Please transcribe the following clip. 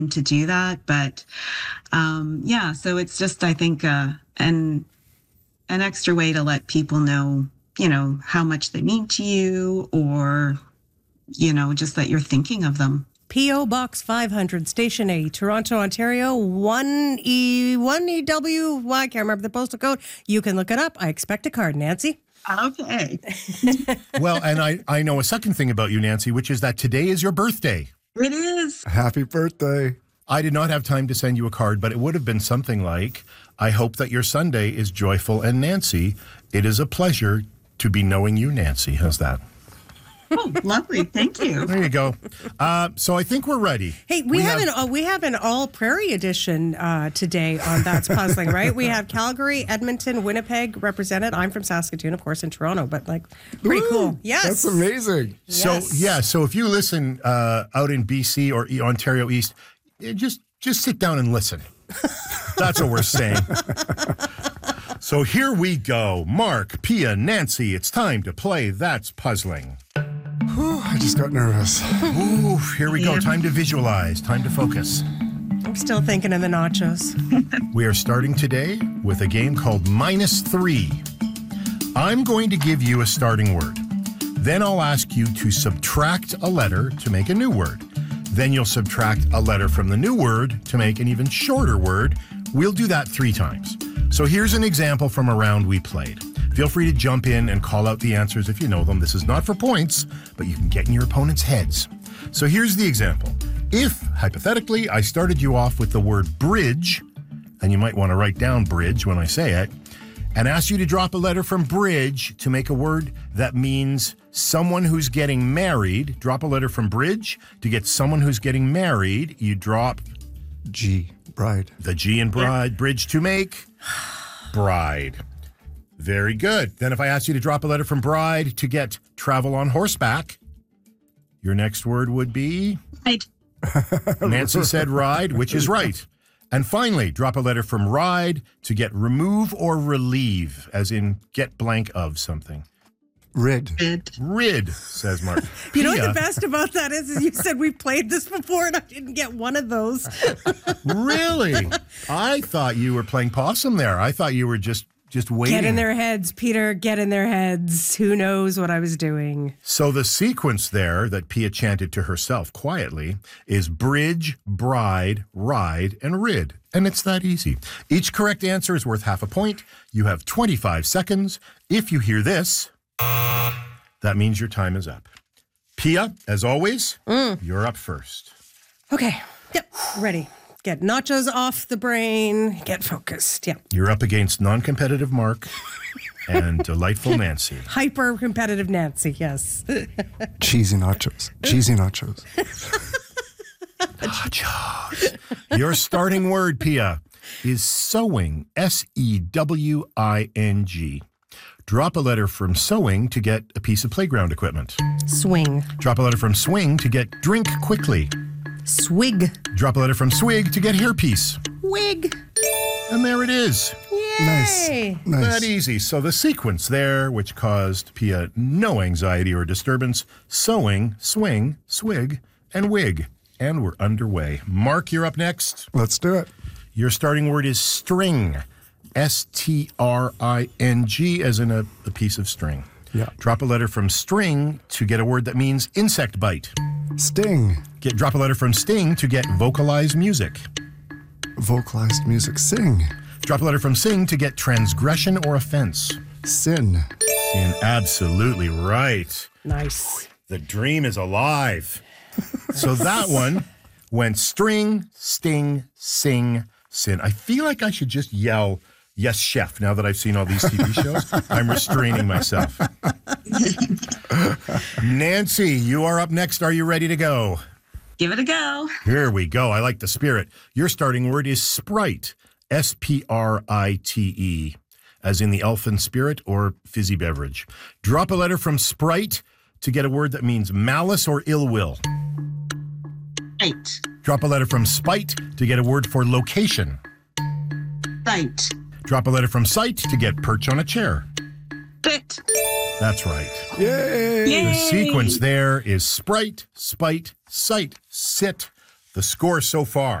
to do that. But yeah, so it's just, I think, an extra way to let people know, how much they mean to you, or, just that you're thinking of them. P.O. Box 500, Station A, Toronto, Ontario, 1EW. I can't remember the postal code. You can look it up. I expect a card, Nancy. Okay. Well, and I know a second thing about you, Nancy, which is that today is your birthday. It is. Happy birthday. I did not have time to send you a card, but it would have been something like, I hope that your Sunday is joyful, and Nancy, it is a pleasure to be knowing you, Nancy. How's that? Oh, lovely. Thank you. There you go. So I think we're ready. Hey, we have an all prairie edition today on That's Puzzling, right? We have Calgary, Edmonton, Winnipeg represented. I'm from Saskatoon, of course, in Toronto, but pretty cool. Yes. That's amazing. So, so if you listen out in BC or Ontario East, just sit down and listen. That's what we're saying. So here we go. Mark, Pia, Nancy, it's time to play That's Puzzling. Whew, I just got nervous. Ooh, here we go. Time to visualize. Time to focus. I'm still thinking of the nachos. We are starting today with a game called -3. I'm going to give you a starting word. Then I'll ask you to subtract a letter to make a new word. Then you'll subtract a letter from the new word to make an even shorter word. We'll do that 3 times. So here's an example from a round we played. Feel free to jump in and call out the answers if you know them. This is not for points, but you can get in your opponent's heads. So here's the example. If, hypothetically, I started you off with the word bridge, and you might want to write down bridge when I say it, and asked you to drop a letter from bridge to make a word that means someone who's getting married, drop a letter from bridge to get someone who's getting married, you drop G, bride. the G in bride, bridge to make bride. Very good. Then if I asked you to drop a letter from bride to get travel on horseback, your next word would be? Right. Nancy said ride, which is right. And finally, drop a letter from ride to get remove or relieve, as in get blank of something. Rid. Rid, says Mark. You know what the best about that is you said we've played this before and I didn't get one of those. Really? I thought you were playing possum there. I thought you were just waiting. Get in their heads, Peter. Get in their heads. Who knows what I was doing? So the sequence there that Pia chanted to herself quietly is bridge, bride, ride, and rid. And it's that easy. Each correct answer is worth half a point. You have 25 seconds. If you hear this, that means your time is up. Pia, as always, you're up first. Okay. Yep. Ready. Get nachos off the brain. Get focused. Yep. You're up against non-competitive Mark and delightful Nancy. Hyper-competitive Nancy, yes. Cheesy nachos. Cheesy nachos. Nachos. Your starting word, Pia, is sewing. S-E-W-I-G. Drop a letter from sewing to get a piece of playground equipment. Swing. Drop a letter from swing to get drink quickly. Swig. Drop a letter from swig to get hairpiece. Wig. And there it is. Yay. Nice. That easy. So the sequence there, which caused Pia no anxiety or disturbance, sewing, swing, swig, and wig. And we're underway. Mark, you're up next. Let's do it. Your starting word is string. S-T-R-I-N-G, as in a piece of string. Yeah. Drop a letter from string to get a word that means insect bite. Sting. Drop a letter from sting to get vocalized music. Vocalized music. Sing. Drop a letter from sing to get transgression or offense. Sin. Sin, absolutely right. Nice. The dream is alive. So that one went string, sting, sing, sin. I feel like I should just yell, yes, chef, now that I've seen all these TV shows. I'm restraining myself. Nancy, you are up next. Are you ready to go? Give it a go. Here we go. I like the spirit. Your starting word is sprite. S-P-R-I-T-E, as in the elfin spirit or fizzy beverage. Drop a letter from sprite to get a word that means malice or ill will. Right. Drop a letter from spite to get a word for location. Right. Drop a letter from sight to get perch on a chair. Bit. That's right. Yay. Yay. The sequence there is sprite, spite, sight, sit, The score so far: